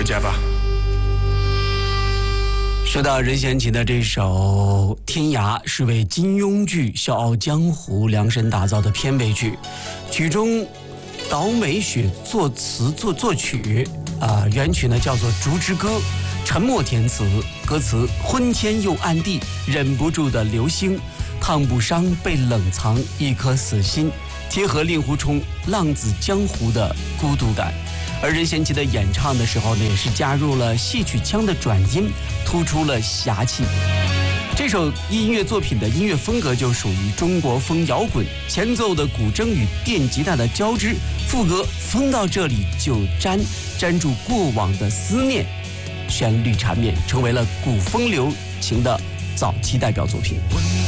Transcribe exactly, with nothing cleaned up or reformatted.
家吧。 说到任贤齐的这首《天涯》，是为金庸剧《笑傲江湖》量身打造的片尾曲，曲中岛美雪作词作作曲，啊、呃，原曲呢叫做《竹之歌》，陈默填词，歌词婚前又暗地忍不住的流星，烫不伤被冷藏一颗死心，贴合令狐冲浪子江湖的孤独感。而任贤齐的演唱的时候呢，也是加入了戏曲腔的转音，突出了侠气。这首音乐作品的音乐风格就属于中国风摇滚，前奏的古筝与电吉他的交织，副歌风到这里就粘，粘住过往的思念，旋律缠绵，成为了古风流行的早期代表作品。